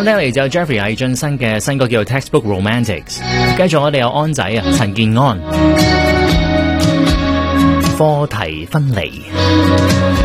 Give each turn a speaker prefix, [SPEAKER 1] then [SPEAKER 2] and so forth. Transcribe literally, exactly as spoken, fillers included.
[SPEAKER 1] 啱聽嚟就 Jeffrey 魏浚燊嘅新歌叫做 Textbook Romantics， 繼續我哋有安仔啊，陳健安，課題分離。